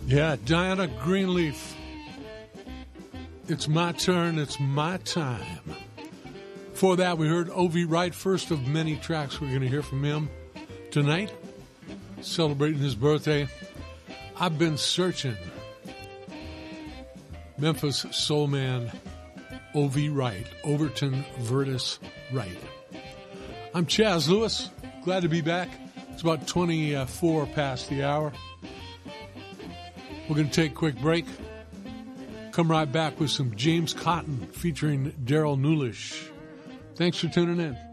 Yeah, Diana Greenleaf. It's my turn. It's my time. Before that, we heard O.V. Wright, first of many tracks we're going to hear from him tonight, celebrating his birthday. I've been searching. Memphis soul man O.V. Wright, Overton Vertus Wright. I'm Chaz Lewis. Glad to be back. It's about 24 past the hour. We're going to take a quick break. Come right back with some James Cotton featuring Daryl Newlish. Thanks for tuning in.